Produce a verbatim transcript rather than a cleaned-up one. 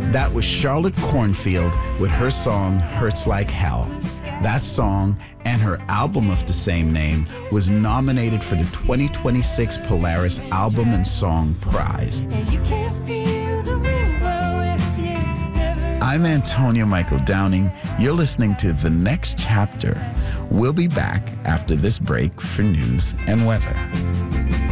That was Charlotte Cornfield with her song Hurts Like Hell. That song and her album of the same name was nominated for the twenty twenty-six Polaris Album and Song Prize. I'm Antonio Michael Downing. You're listening to The Next Chapter. We'll be back after this break for news and weather.